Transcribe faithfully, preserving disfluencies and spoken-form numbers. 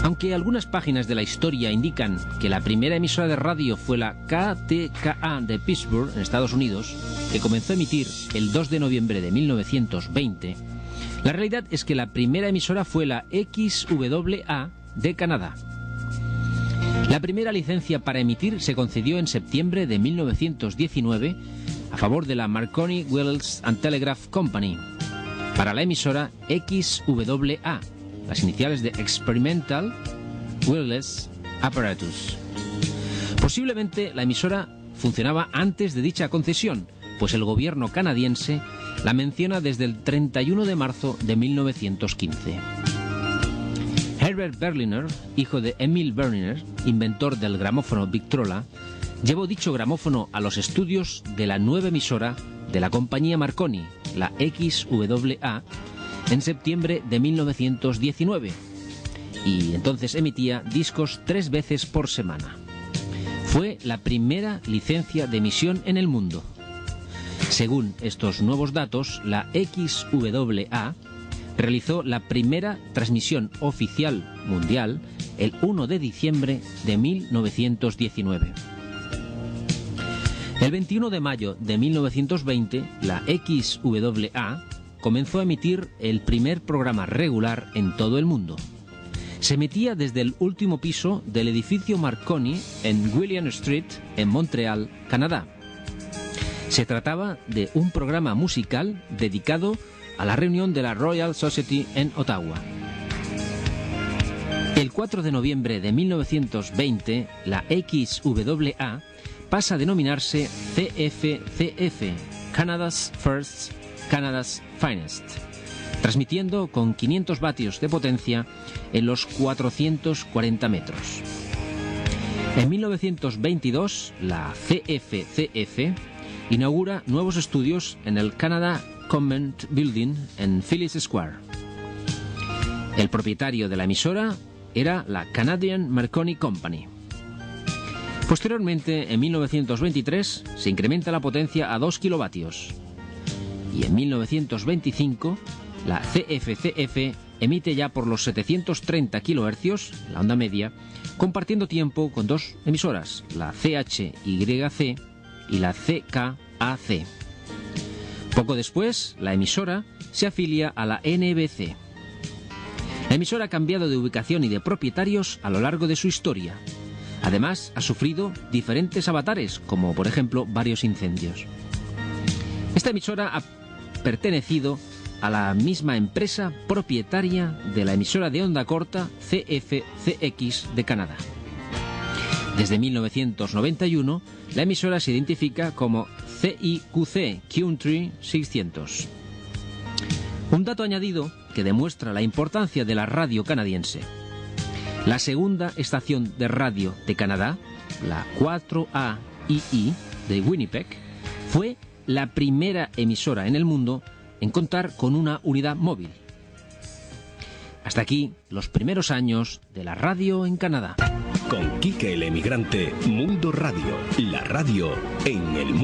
Aunque algunas páginas de la historia indican que la primera emisora de radio fue la K T K A de Pittsburgh, en Estados Unidos, que comenzó a emitir el dos de noviembre de mil novecientos veinte, la realidad es que la primera emisora fue la X W A de Canadá. La primera licencia para emitir se concedió en septiembre de mil novecientos diecinueve a favor de la Marconi Wireless and Telegraph Company para la emisora X W A, las iniciales de Experimental Wireless Apparatus. Posiblemente la emisora funcionaba antes de dicha concesión, pues el gobierno canadiense la menciona desde el treinta y uno de marzo de mil novecientos quince. Herbert Berliner, hijo de Emil Berliner, inventor del gramófono Victrola, llevó dicho gramófono a los estudios de la nueva emisora de la compañía Marconi, la X W A, en septiembre de mil novecientos diecinueve, y entonces emitía discos tres veces por semana. Fue la primera licencia de emisión en el mundo. Según estos nuevos datos, la X W A realizó la primera transmisión oficial mundial el uno de diciembre de mil novecientos diecinueve. El veintiuno de mayo de mil novecientos veinte, la X W A comenzó a emitir el primer programa regular en todo el mundo. Se emitía desde el último piso del edificio Marconi en William Street, en Montreal, Canadá. Se trataba de un programa musical dedicado a la reunión de la Royal Society en Ottawa. El cuatro de noviembre de mil novecientos veinte, la X W A pasa a denominarse C F C F, Canada's First, Canada's Finest, transmitiendo con quinientos vatios de potencia en los cuatrocientos cuarenta metros. En mil novecientos veintidós, la C F C F inaugura nuevos estudios en el Canada Convent Building en Phillips Square. El propietario de la emisora era la Canadian Marconi Company. Posteriormente, en mil novecientos veintitrés, se incrementa la potencia a dos kilovatios. Y en mil novecientos veinticinco, la C F C F emite ya por los setecientos treinta kilohercios, la onda media, compartiendo tiempo con dos emisoras, la C H Y C y la C K A C. Poco después, la emisora se afilia a la N B C. La emisora ha cambiado de ubicación y de propietarios a lo largo de su historia. Además, ha sufrido diferentes avatares, como por ejemplo varios incendios. Esta emisora ha pertenecido a la misma empresa propietaria de la emisora de onda corta C F C X de Canadá. Desde mil novecientos noventa y uno, la emisora se identifica como C I Q C Country seiscientos. Un dato añadido que demuestra la importancia de la radio canadiense. La segunda estación de radio de Canadá, la cuatro A I I de Winnipeg, fue la primera emisora en el mundo en contar con una unidad móvil. Hasta aquí los primeros años de la radio en Canadá. Con Quique el Emigrante, Mundo Radio, la radio en el mundo.